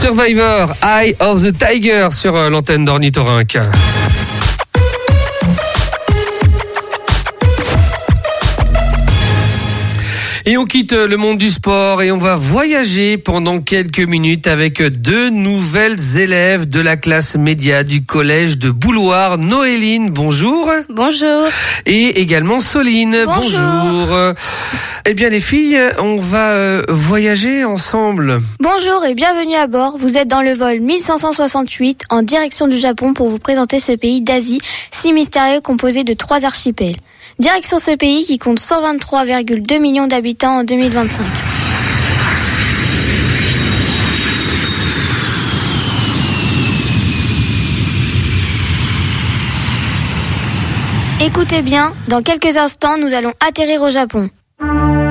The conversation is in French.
Survivor, Eye of the Tiger sur l'antenne d'Ornithorynque. Et on quitte le monde du sport et on va voyager pendant quelques minutes avec deux nouvelles élèves de la classe média du collège de Bouloir. Noéline, bonjour. Bonjour. Et également Soline, bonjour. Eh bien les filles, on va voyager ensemble. Bonjour et bienvenue à bord. Vous êtes dans le vol 1568 en direction du Japon pour vous présenter ce pays d'Asie si mystérieux composé de 3 archipels. Direction ce pays qui compte 123,2 millions d'habitants en 2025. Écoutez bien, dans quelques instants, nous allons atterrir au Japon.